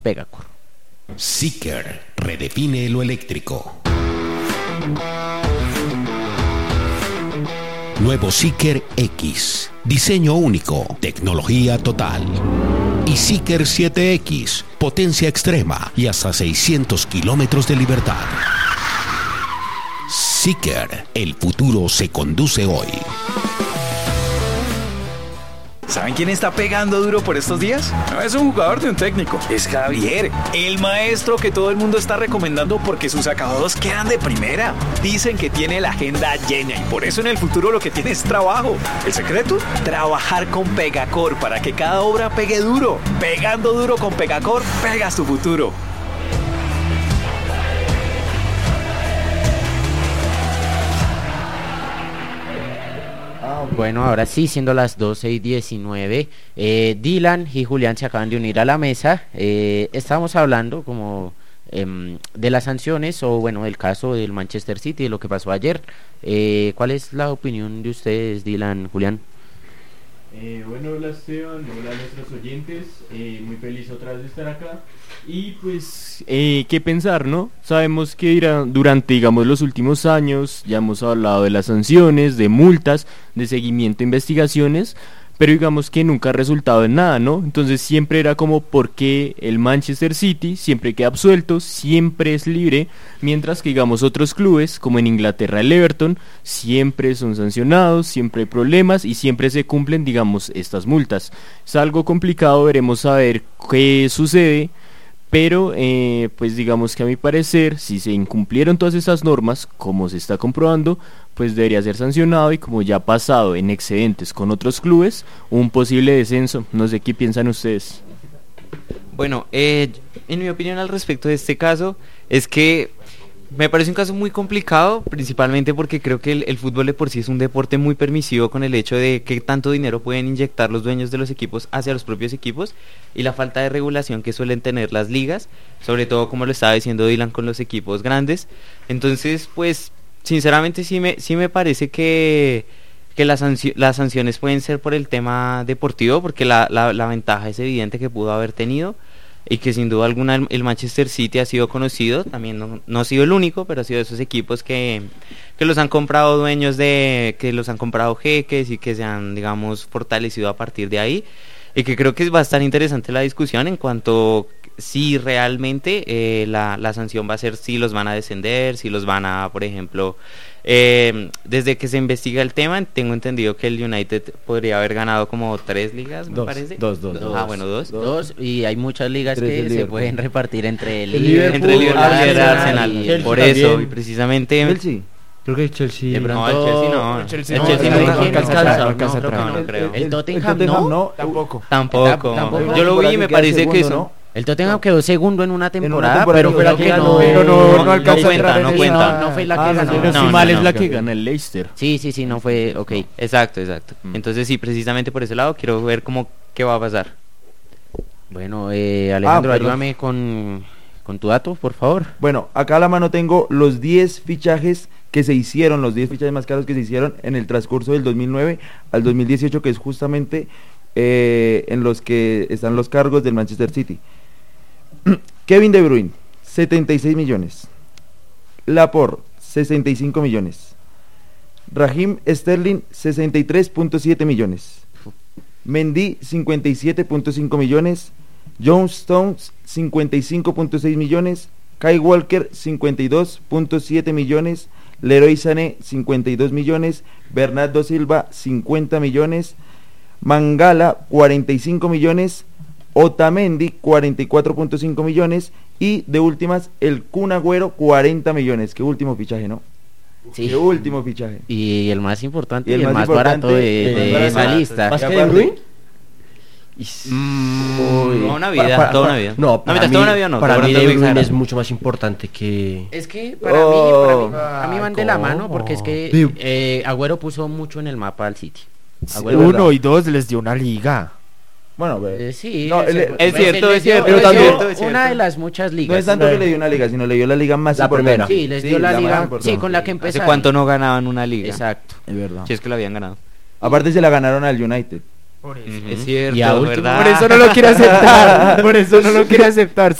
Pegacor. Seeker redefine lo eléctrico. Nuevo Seeker X. Diseño único, tecnología total. Y Seeker 7X, potencia extrema y hasta 600 kilómetros de libertad. Seeker, el futuro se conduce hoy. ¿Saben quién está pegando duro por estos días? No es un jugador de un técnico, es Javier, el maestro que todo el mundo está recomendando porque sus acabados quedan de primera. Dicen que tiene la agenda llena y por eso en el futuro lo que tiene es trabajo. ¿El secreto? Trabajar con Pegacor para que cada obra pegue duro. Pegando duro con Pegacor, pegas tu futuro. Bueno, ahora sí, siendo las 12:19, Dylan y Julián se acaban de unir a la mesa. Estábamos hablando como de las sanciones o bueno, del caso del Manchester City, de lo que pasó ayer. ¿Cuál es la opinión de ustedes, Dylan, Julián? Bueno, hola Esteban, hola a nuestros oyentes, muy feliz otra vez de estar acá. Y pues, ¿qué pensar, no? Sabemos que durante, digamos, los últimos años ya hemos hablado de las sanciones, de multas, de seguimiento, investigaciones, pero digamos que nunca ha resultado en nada, ¿no? Entonces siempre era como, ¿por qué el Manchester City siempre queda absuelto, siempre es libre, mientras que digamos otros clubes, como en Inglaterra el Everton, siempre son sancionados, siempre hay problemas y siempre se cumplen, digamos, estas multas? Es algo complicado, veremos a ver qué sucede, pero pues digamos que a mi parecer, si se incumplieron todas esas normas, como se está comprobando, pues debería ser sancionado y como ya ha pasado en excedentes con otros clubes, un posible descenso. No sé qué piensan ustedes. Bueno, en mi opinión al respecto de este caso es que me parece un caso muy complicado, principalmente porque creo que el fútbol de por sí es un deporte muy permisivo con el hecho de que tanto dinero pueden inyectar los dueños de los equipos hacia los propios equipos y la falta de regulación que suelen tener las ligas, sobre todo como lo estaba diciendo Dylan con los equipos grandes. Entonces, pues, sinceramente sí me parece que las sanciones pueden ser por el tema deportivo, porque la ventaja es evidente que pudo haber tenido. Y que sin duda alguna el Manchester City ha sido conocido, también no ha sido el único, pero ha sido de esos equipos que los han comprado dueños que los han comprado jeques y que se han, digamos, fortalecido a partir de ahí, y que creo que va a estar interesante la discusión en cuanto si realmente la sanción va a ser si los van a descender, si los van a, por ejemplo, desde que se investiga el tema, tengo entendido que el United podría haber ganado como 3 ligas, me parece. Dos. Ah, bueno, 2. Y hay muchas ligas que se pueden repartir entre el Liverpool, Arsenal, Chelsea por también. eso, y precisamente Chelsea. Creo que Chelsea. De pronto, el Chelsea no creo. El Tottenham no. Tampoco. Yo lo vi y me parece que eso. El Tottenham quedó segundo en una temporada, pero pero fue creo la que que no alcanza a entrar no cuenta. No fue la que ganó. Pero si mal es la que gana el Leicester. Sí, no fue, ok. Exacto. Entonces sí, precisamente por ese lado quiero ver qué va a pasar. Bueno, Alejandro, ayúdame con tu dato, por favor. Bueno, acá a la mano tengo los 10 fichajes que se hicieron, los 10 fichajes más caros que se hicieron en el transcurso del 2009 al 2018, que es justamente en los que están los cargos del Manchester City. Kevin De Bruyne, 76 millones. Laporte, 65 millones. Raheem Sterling, 63.7 millones. Mendy, 57.5 millones. John Stones, 55.6 millones. Kyle Walker, 52.7 millones. Leroy Sané, 52 millones. Bernardo Silva, 50 millones. Mangala, 45 millones. Otamendi, 44.5 millones. Y de últimas, el Kun Agüero, 40 millones. Qué último fichaje, ¿no? Sí. Qué último fichaje. Y el más importante Y y el el más más importante, barato de esa lista. ¿Más que De Bruyne? Toda una vida. No, para mí, toda una vida no. para mí De De Bruyne Bruyne es mucho más importante que... Es que para mí van de la mano, porque es que Agüero puso mucho en el mapa al City. Agüero, 1 y 2 les dio una liga. Bueno, sí, no, es cierto. pero también una de las muchas ligas. no es tanto que le dio una liga, sino le dio la liga más La importante. primera. Sí, les dio la liga, sí, con la que ¿Hace empezaron. cuánto no ganaban una liga? Exacto. Es verdad. Si es que la habían ganado. Aparte se la ganaron al United. Por eso. Es cierto, Y a último, ¿verdad? Por eso no lo quiere aceptar. Por eso no lo quiere aceptar.